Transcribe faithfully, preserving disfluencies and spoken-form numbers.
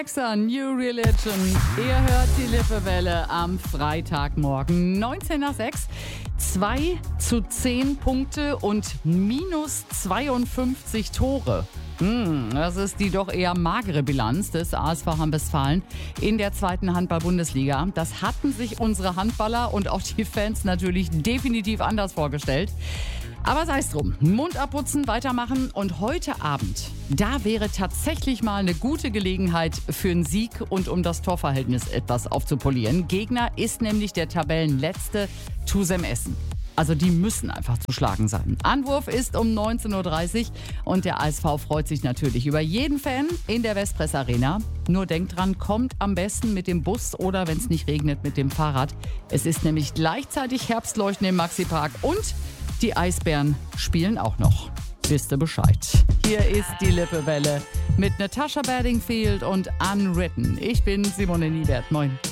Alexa, New Religion. Ihr hört die Lippewelle am Freitagmorgen, neunzehn nach sechs. zwei zu zehn Punkte und minus zweiundfünfzig Tore. Hm, das ist die doch eher magere Bilanz des A S V Hamm-Westfalen in der zweiten Handball-Bundesliga. Das hatten sich unsere Handballer und auch die Fans natürlich definitiv anders vorgestellt. Aber sei es drum, Mund abputzen, weitermachen und heute Abend, da wäre tatsächlich mal eine gute Gelegenheit für einen Sieg und um das Torverhältnis etwas aufzupolieren. Gegner ist nämlich der Tabellenletzte Tusem Essen. Also die müssen einfach zu schlagen sein. Anwurf ist um neunzehn Uhr dreißig und der A S V freut sich natürlich über jeden Fan in der Westpress Arena. Nur denkt dran, kommt am besten mit dem Bus oder wenn es nicht regnet mit dem Fahrrad. Es ist nämlich gleichzeitig Herbstleuchten im Maxi-Park und die Eisbären spielen auch noch. Wisst ihr Bescheid. Hier ist die Lippewelle mit Natasha Bedingfield und Unwritten. Ich bin Simone Niebert. Moin.